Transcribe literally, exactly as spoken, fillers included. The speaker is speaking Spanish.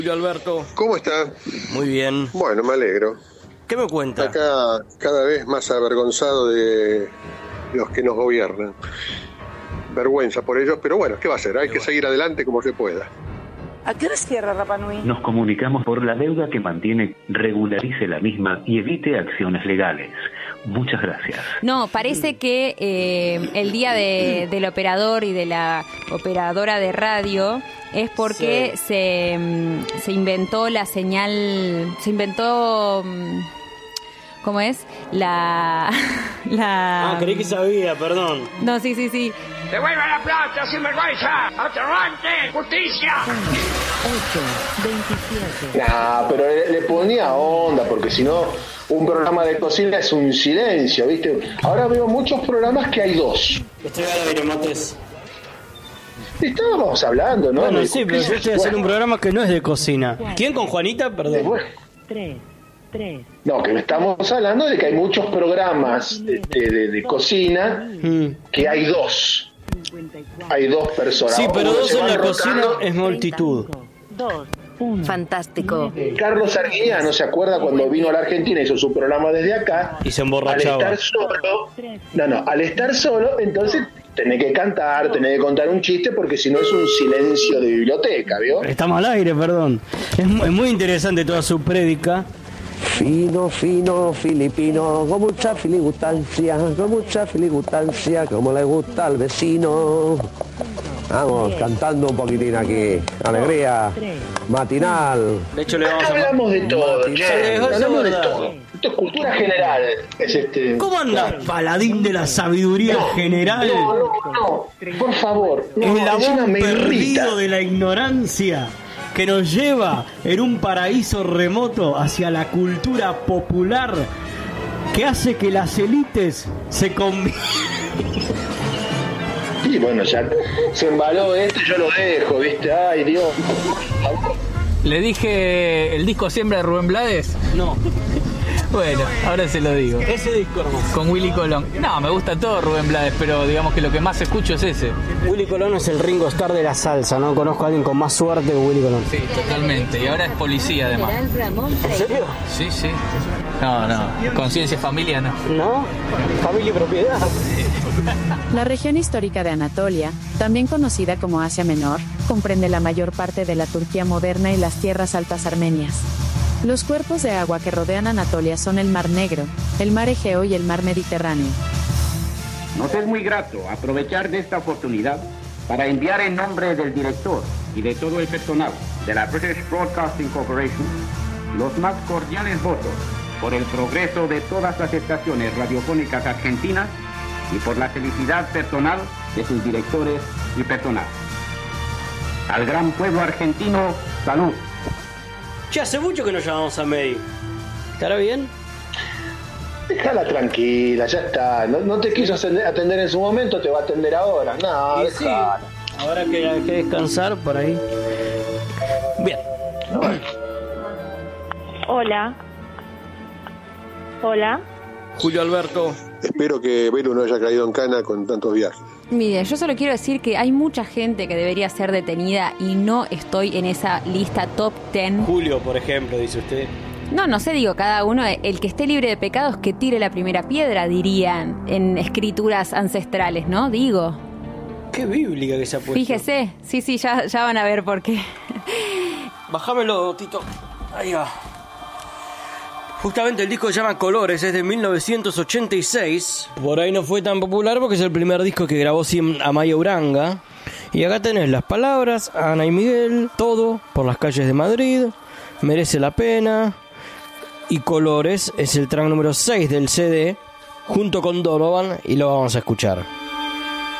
Julio Alberto. ¿Cómo está? Muy bien. Bueno, me alegro. ¿Qué me cuenta? Acá cada vez más avergonzado de los que nos gobiernan. Vergüenza por ellos, pero bueno, ¿qué va a hacer? Hay que seguir adelante como se pueda. ¿A qué hora cierra Rapa Nui? Nos comunicamos por la deuda que mantiene, regularice la misma y evite acciones legales. Muchas gracias. No, parece que eh, el día de, del operador y de la operadora de radio es porque sí. se, se inventó la señal, se inventó... ¿Cómo es? La... la... Ah, creí que sabía, perdón. No, sí, sí, sí. ¡Devuelva la plata, sinvergüenza! ¡Aterrante! ¡Justicia! ocho veintisiete. Nah, pero le, le ponía onda, porque si no, un programa de cocina es un silencio, ¿viste? Ahora veo muchos programas que hay dos. Estoy a la Viramontes. Estábamos hablando, ¿no? Bueno, de sí, pero yo estoy haciendo un programa que no es de cocina. ¿Quién con Juanita? Perdón. Bueno. tres. Tres. No, que estamos hablando de que hay muchos programas de, de, de, de cocina mm. que hay dos. Hay dos personas. Sí, pero dos en la cocina es multitud. Dos. Fantástico. Carlos Arguiñano se acuerda cuando vino a la Argentina, hizo su programa desde acá. Y se emborrachaba. Al estar solo, no, no, al estar solo, entonces tenés que cantar, tenés que contar un chiste, porque si no es un silencio de biblioteca, ¿vio? Estamos al aire, perdón. Es muy, es muy interesante toda su prédica. Fino, fino, filipino, con mucha filibustancia, con mucha filibustancia, como le gusta al vecino. Vamos, cantando un poquitín aquí. Alegría, matinal. De hecho, le vamos a... Hablamos de todo, che. Hablamos de verdad. todo. Esto es cultura general. Es este... ¿Cómo anda, paladín de la sabiduría no, general? No, no, no. Por favor. No, el labón perdido irrita. De la ignorancia que nos lleva en un paraíso remoto hacia la cultura popular que hace que las élites se conviertan. Sí, bueno, ya se embaló este, yo lo dejo, ¿viste? Ay, Dios. ¿Le dije el disco Siembra de Rubén Blades? No. Bueno, ahora se lo digo. Ese disco hermano. Con Willy Colón. No, me gusta todo Rubén Blades, pero digamos que lo que más escucho es ese. Willy Colón es el Ringo Starr de la salsa, no conozco a alguien con más suerte que Willy Colón. Sí, totalmente. Y ahora es policía además. ¿En serio? Sí, sí. No, no. Conciencia familia no. ¿No? Familia y propiedad. La región histórica de Anatolia, también conocida como Asia Menor, comprende la mayor parte de la Turquía moderna y las tierras altas armenias. Los cuerpos de agua que rodean Anatolia son el Mar Negro, el Mar Egeo y el Mar Mediterráneo. Nos es muy grato aprovechar de esta oportunidad para enviar en nombre del director y de todo el personal de la British Broadcasting Corporation los más cordiales votos por el progreso de todas las estaciones radiofónicas argentinas y por la felicidad personal de sus directores y personal. Al gran pueblo argentino, salud. Che, hace mucho que no llamamos a Mary. ¿Estará bien? Déjala tranquila, ya está. No, no te quiso atender en su momento, te va a atender ahora. No, sí, ahora que hay que descansar por ahí. Bien. Hola. Hola. Julio Alberto. Espero que Belu no haya caído en cana con tantos viajes. Mire, yo solo quiero decir que hay mucha gente que debería ser detenida y no estoy en esa lista top diez. Julio, por ejemplo, dice usted. No, no sé, digo, cada uno, el que esté libre de pecados que tire la primera piedra, dirían en escrituras ancestrales, ¿no? Digo. Qué bíblica que se ha puesto. Fíjese, sí, sí, ya, ya van a ver por qué. Bájamelo, Tito. Ahí va. Justamente el disco se llama Colores, es de mil novecientos ochenta y seis. Por ahí no fue tan popular porque es el primer disco que grabó sin Amaya Uranga. Y acá tenés las palabras, Ana y Miguel, Todo, Por las calles de Madrid, Merece la pena. Y Colores es el track número seis del C D, junto con Donovan, y lo vamos a escuchar.